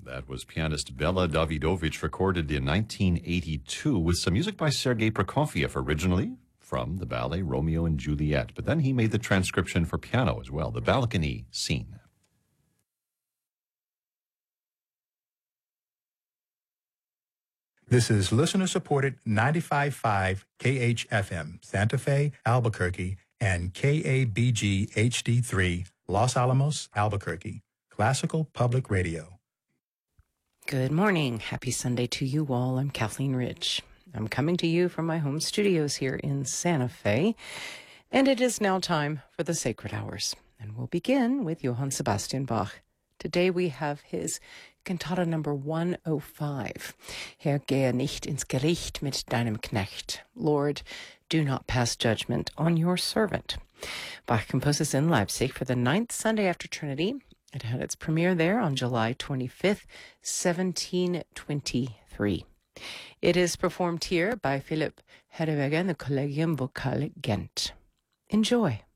That was pianist Bela Davidovich, recorded in 1982 with some music by Sergei Prokofiev, originally from the ballet Romeo and Juliet. But then he made the transcription for piano as well, the balcony scene. This is listener-supported 95.5 KHFM, Santa Fe, Albuquerque, and KABG HD3, Los Alamos, Albuquerque, Classical Public Radio. Good morning. Happy Sunday to you all. I'm Kathleen Rich. I'm coming to you from my home studios here in Santa Fe, and it is now time for the Sacred Hours. And we'll begin with Johann Sebastian Bach. Today we have his Cantata number 105. Herr, gehe nicht ins Gericht mit deinem Knecht. Lord, do not pass judgment on your servant. Bach composes in Leipzig for the 9th Sunday after Trinity. It had its premiere there on July 25th, 1723. It is performed here by Philipp Herreweghe and the Collegium Vocal Ghent. Enjoy.